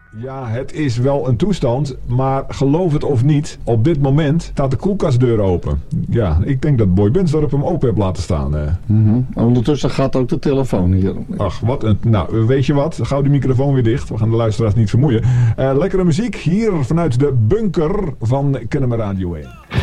Ja, het is wel een toestand, maar geloof het of niet, op dit moment staat de koelkastdeur open. Ja, ik denk dat Boy Bensdorp hem open heeft laten staan. Ondertussen gaat ook de telefoon hier. Ach, wat een... Nou, weet je wat? Gauw die microfoon weer dicht. We gaan de luisteraars niet vermoeien. Lekkere muziek hier vanuit de bunker van Kennemer Radio 1.